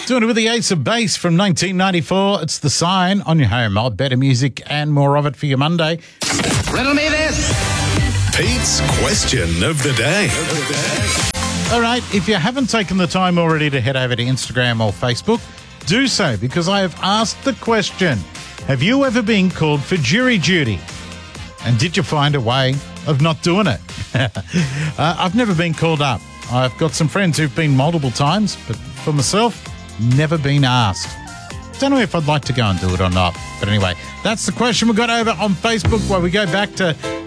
Doing it with the Ace of Base from 1994. It's The Sign on your home of better music and more of it for your Monday. Riddle me this. Pete's question of the day. All right, if you haven't taken the time already to head over to Instagram or Facebook, do so, because I have asked the question, have you ever been called for jury duty? And did you find a way of not doing it? I've never been called up. I've got some friends who've been multiple times, but for myself, never been asked. Don't know if I'd like to go and do it or not. But anyway, that's the question we got over on Facebook, where we go back to